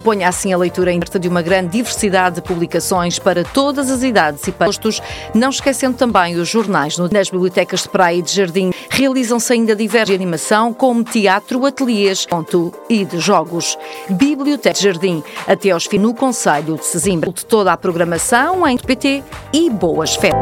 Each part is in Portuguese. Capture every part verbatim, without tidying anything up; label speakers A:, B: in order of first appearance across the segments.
A: Suponha assim a leitura em de uma grande diversidade de publicações para todas as idades e postos, não esquecendo também os jornais. Nas bibliotecas de praia e de jardim realizam-se ainda diversas de animação, como teatro, ateliês, conto e de jogos. Biblioteca de Jardim, até aos fins no Concelho de Sesimbra. De toda a programação em P T e boas férias.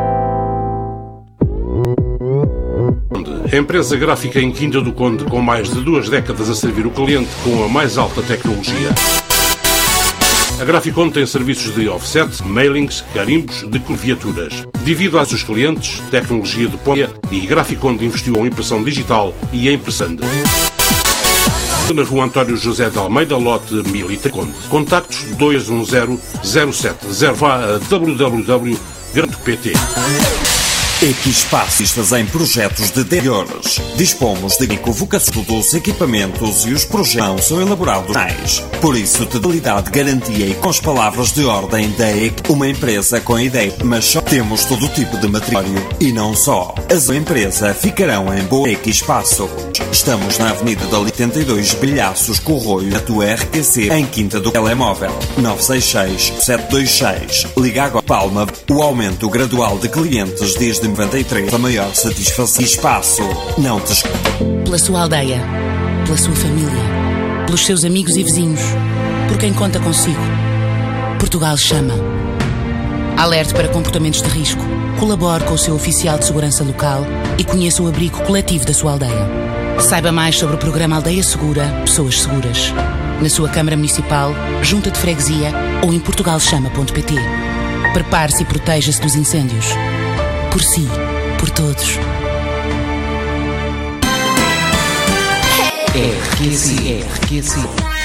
B: A empresa gráfica em Quinta do Conde, com mais de duas décadas a servir o cliente com a mais alta tecnologia. A Graficon tem serviços de offset, mailings, carimbos de viaturas. Devido aos seus clientes, tecnologia de ponta e Graficon investiu em impressão digital e em impressando. Na rua António José de Almeida, lote mil e três. Contactos dois um zero zero sete zero. Vá a w w w ponto pt.
C: Equipaços em projetos de interiores. Dispomos de convocação dos equipamentos e os projetos são elaborados mais. Por isso, de qualidade, garantia e com as palavras de ordem da E Q, uma empresa com ideia, mas só temos todo tipo de material e não só. As empresas ficarão em boa Equipaços. Estamos na Avenida da oitenta e dois, Bilhaços, Corroio, na tua R Q C, em Quinta do Telemóvel, nove seis seis, sete dois seis. Liga agora. Palma, o aumento gradual de clientes desde noventa e três, a maior satisfação. Espaço, não te esqueças.
D: Pela sua aldeia, pela sua família, pelos seus amigos e vizinhos, por quem conta consigo. Portugal chama. Alerte para comportamentos de risco. Colabore com o seu oficial de segurança local e conheça o abrigo coletivo da sua aldeia. Saiba mais sobre o programa Aldeia Segura, Pessoas Seguras. Na sua Câmara Municipal, Junta de Freguesia ou em portugal chama ponto pt. Prepare-se e proteja-se dos incêndios. Por si, por todos.
E: R Q C, R Q C.